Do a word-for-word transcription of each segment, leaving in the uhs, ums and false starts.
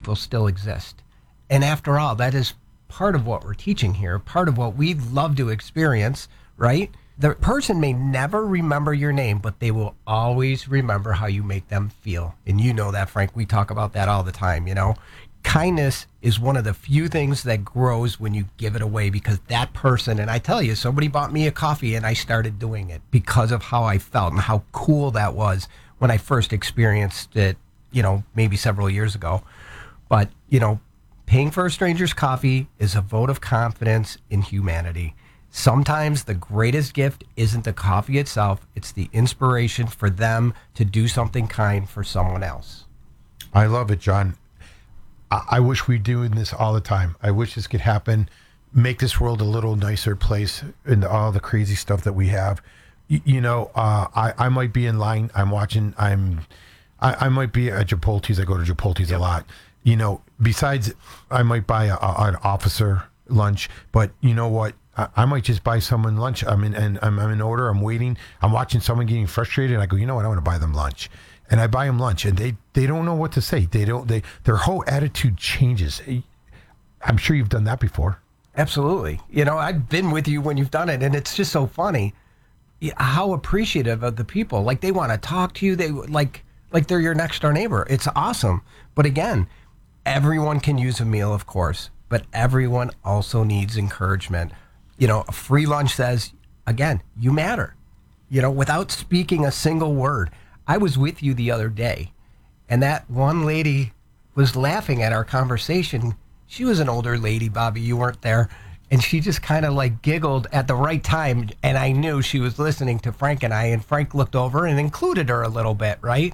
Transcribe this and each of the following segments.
people still exist. And after all, that is part of what we're teaching here, part of what we love to experience, right? The person may never remember your name, but they will always remember how you make them feel. And you know that, Frank. We talk about that all the time, you know? Kindness is one of the few things that grows when you give it away, because that person, and I tell you, somebody bought me a coffee and I started doing it because of how I felt and how cool that was when I first experienced it, you know, maybe several years ago. But, you know, paying for a stranger's coffee is a vote of confidence in humanity. Sometimes the greatest gift isn't the coffee itself, it's the inspiration for them to do something kind for someone else. I love it, John. I, I wish we were doing this all the time. I wish this could happen, make this world a little nicer place and all the crazy stuff that we have. You, you know, uh, I, I might be in line. I'm watching. I'm, I, I might be at Chipotle's. I go to Chipotle's yep. a lot. You know, besides, I might buy a, a, an officer lunch, but you know what? I, I might just buy someone lunch. I'm in, and I'm, I'm in order. I'm waiting. I'm watching someone getting frustrated. And I go, you know what? I want to buy them lunch, and I buy them lunch, and they, they don't know what to say. They don't. They their whole attitude changes. I'm sure you've done that before. Absolutely. You know, I've been with you when you've done it, and it's just so funny how appreciative of the people. Like, they want to talk to you. They like like they're your next door neighbor. It's awesome. But again, everyone can use a meal, of course, but everyone also needs encouragement. You know, a free lunch says, again, you matter, you know, without speaking a single word. I was with you the other day, and that one lady was laughing at our conversation. She was an older lady, Bobby, you weren't there, and she just kind of like giggled at the right time, and I knew she was listening to Frank and I, and Frank looked over and included her a little bit, right?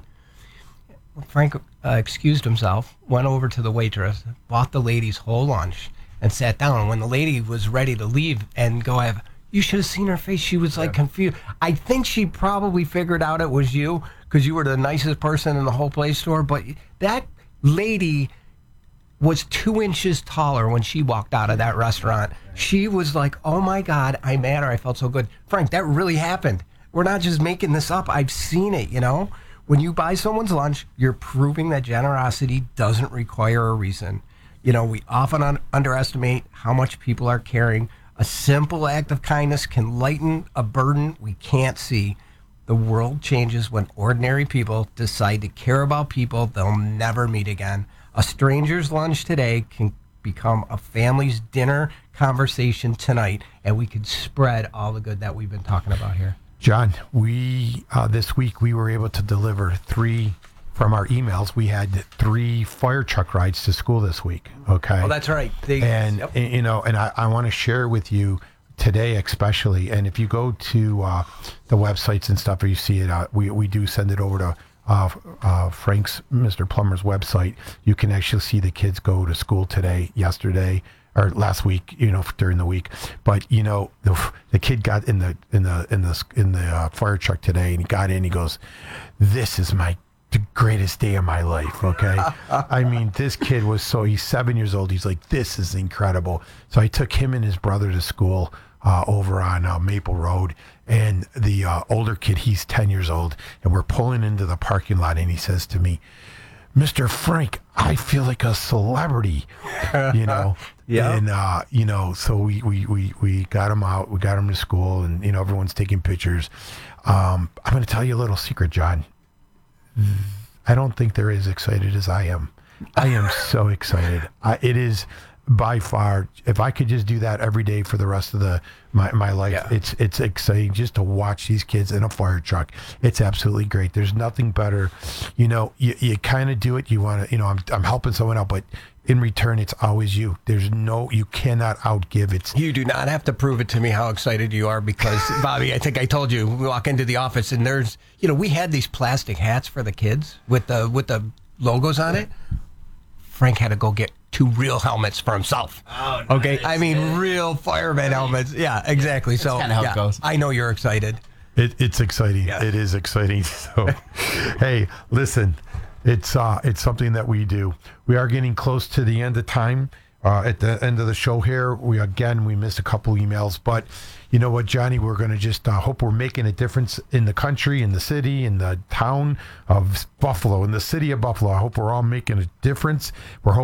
Frank uh, excused himself, went over to the waitress, bought the lady's whole lunch, and sat down. And when the lady was ready to leave and go have, you should have seen her face. She was like yeah. confused. I think she probably figured out it was you because you were the nicest person in the whole Play Store. But that lady was two inches taller when she walked out of that restaurant. She was like, oh my God, I matter. I felt so good. Frank, that really happened. We're not just making this up. I've seen it, you know? When you buy someone's lunch, you're proving that generosity doesn't require a reason. You know, we often un- underestimate how much people are caring. A simple act of kindness can lighten a burden we can't see. The world changes when ordinary people decide to care about people they'll never meet again. A stranger's lunch today can become a family's dinner conversation tonight, and we could spread all the good that we've been talking about here. John, we uh, this week we were able to deliver three from our emails. We had three fire truck rides to school this week. Okay. Oh, that's right. They, and yep. you know, and I, I want to share with you today, especially. And if you go to uh, the websites and stuff, or you see it, uh, we we do send it over to uh, uh, Frank's Mister Plummer's website. You can actually see the kids go to school today, yesterday, or last week, you know, during the week. But you know, the the kid got in the in the in the in the uh, fire truck today, and he got in. He goes, "This is my the greatest day of my life." Okay, I mean, this kid was so he's seven years old. He's like, "This is incredible." So I took him and his brother to school uh, over on uh, Maple Road, and the uh, older kid, he's ten years old, and we're pulling into the parking lot, and he says to me, "Mister Frank, I feel like a celebrity," you know. Yeah. And uh, you know, so we, we, we, we got him out, we got him to school, and you know, everyone's taking pictures. Um, I'm going to tell you a little secret, John. I don't think they're as excited as I am. I am so excited. I, it is by far. If I could just do that every day for the rest of the my, my life, yeah. it's it's exciting just to watch these kids in a fire truck. It's absolutely great. There's nothing better. You know, you, you kind of do it. You want to, you know, I'm I'm helping someone out, but in return, it's always you. There's no, you cannot outgive. It's you do not have to prove it to me how excited you are, because Bobby, I think I told you, we walk into the office and there's, you know, we had these plastic hats for the kids with the with the logos on it. Frank had to go get two real helmets for himself. Oh, nice. Okay, I mean real fireman helmets. Yeah, exactly. So kind of how yeah, it goes. I know you're excited. It, it's exciting. Yeah. It is exciting. So, hey, listen. It's uh, it's something that we do. We are getting close to the end of time. Uh, at the end of the show here, we again we missed a couple emails, but you know what, Johnny, we're going to just uh, hope we're making a difference in the country, in the city, in the town of Buffalo, in the city of Buffalo. I hope we're all making a difference. We're hoping